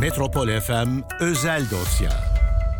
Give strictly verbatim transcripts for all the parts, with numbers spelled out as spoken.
Metropol F M özel dosya.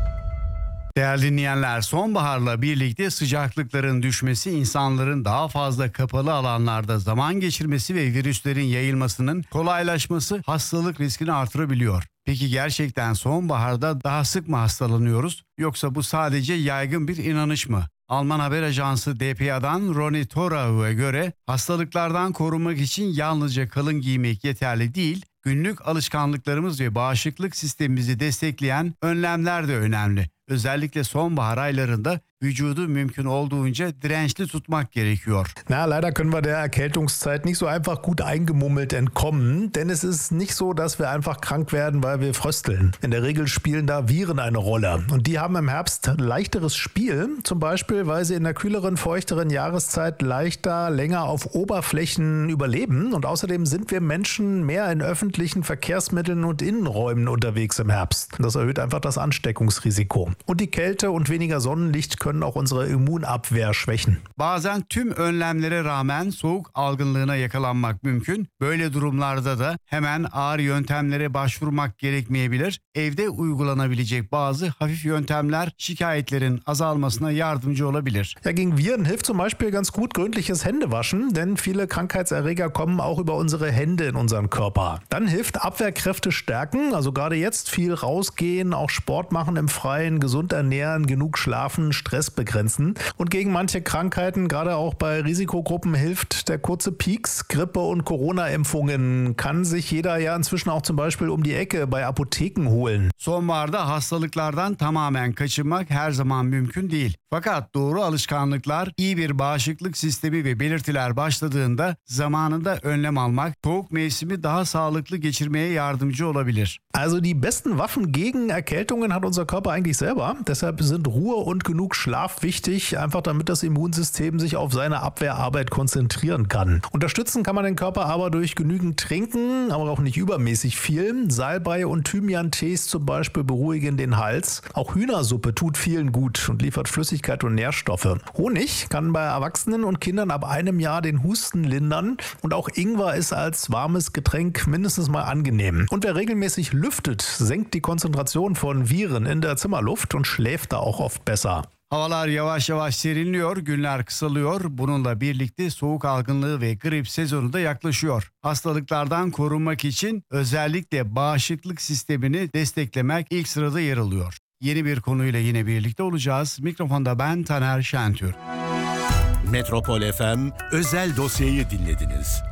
Değerli dinleyenler, sonbaharla birlikte sıcaklıkların düşmesi insanların daha fazla kapalı alanlarda zaman geçirmesi ve virüslerin yayılmasının kolaylaşması hastalık riskini artırabiliyor. Peki gerçekten sonbaharda daha sık mı hastalanıyoruz, yoksa bu sadece yaygın bir inanış mı? Alman haber ajansı D P A'dan Ronny Thorau'ya göre hastalıklardan korunmak için yalnızca kalın giymek yeterli değil, günlük alışkanlıklarımız ve bağışıklık sistemimizi destekleyen önlemler de önemli. Özellikle sonbahar aylarında vücudu mümkün olduğunca dirençli tutmak gerekiyor. Na, leider können wir der Erkältungszeit nicht so einfach gut eingemummelt entkommen, denn es ist nicht so, dass wir einfach krank werden, weil wir frösteln. In der Regel spielen da Viren eine Rolle und die haben im Herbst leichteres Spiel, zum Beispiel, weil sie in der kühleren, feuchteren Jahreszeit leichter, länger auf Oberflächen überleben und außerdem sind wir Menschen mehr in öffentlichen Verkehrsmitteln und Innenräumen unterwegs im Herbst. Das erhöht einfach das Ansteckungsrisiko. Und die Kälte und weniger Sonnenlicht können auch unsere Immunabwehr schwächen. Bazen tüm önlemlere rağmen soğuk algınlığına yakalanmak mümkün. Böyle durumlarda da hemen ağır yöntemlere başvurmak gerekmeyebilir. Evde uygulanabilecek bazı hafif yöntemler şikayetlerin azalmasına yardımcı olabilir. Ja, gegen Viren hilft zum Beispiel ganz gut gründliches Händewaschen, denn viele Krankheitserreger kommen auch über unsere Hände in unseren Körper. Dann hilft Abwehrkräfte stärken, also gerade jetzt viel rausgehen, auch Sport machen im Freien, gesund ernähren, genug schlafen, Stress begrenzen. Und gegen manche Krankheiten, gerade auch bei Risikogruppen, hilft der kurze Pieks. Grippe- und Corona-Impfungen kann sich jeder ja inzwischen auch zum Beispiel um die Ecke bei Apotheken holen. Sonbaharda hastalıklardan tamamen kaçınmak her zaman mümkün değil. Fakat doğru alışkanlıklar, iyi bir bağışıklık sistemi ve belirtiler başladığında zamanında önlem almak, soğuk mevsimi daha sağlıklı geçirmeye yardımcı olabilir. Also die besten Waffen gegen Erkältungen hat unser Körper eigentlich selber. Deshalb sind Ruhe und genug Schlaf wichtig, einfach damit das Immunsystem sich auf seine Abwehrarbeit konzentrieren kann. Unterstützen kann man den Körper aber durch genügend Trinken, aber auch nicht übermäßig viel. Salbei und Thymian-Tees zum Beispiel beruhigen den Hals. Auch Hühnersuppe tut vielen gut und liefert Flüssigkeit und Nährstoffe. Honig kann bei Erwachsenen und Kindern ab einem Jahr den Husten lindern und auch Ingwer ist als warmes Getränk mindestens mal angenehm. Und wer regelmäßig lüftet, senkt die Konzentration von Viren in der Zimmerluft und schläft da auch oft besser. Havalar yavaş yavaş serinliyor, günler kısalıyor. Bununla birlikte soğuk algınlığı ve grip sezonu da yaklaşıyor. Hastalıklardan korunmak için özellikle bağışıklık sistemini desteklemek ilk sırada yer alıyor. Yeni bir konuyla yine birlikte olacağız. Mikrofonda ben Taner Şentürk. Metropol F M özel dosyayı dinlediniz.